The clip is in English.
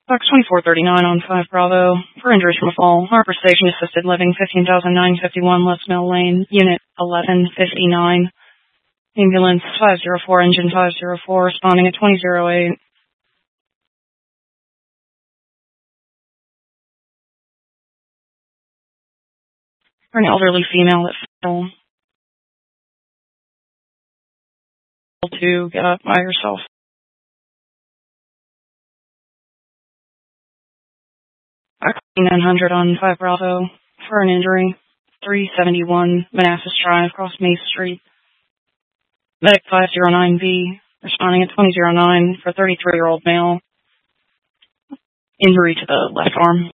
Box 2439 on 5 Bravo. For injuries from a fall, Harper Station Assisted Living, 15,951 West Mill Lane, Unit 1159. Ambulance 504, engine 504, responding at 2008. For an elderly female that fell to get up by herself. 900 on 5 Bravo. For an injury, 371 Manassas Drive, across Mace Street. Medic 509B, responding at 2009 for 33-year-old male. Injury to the left arm.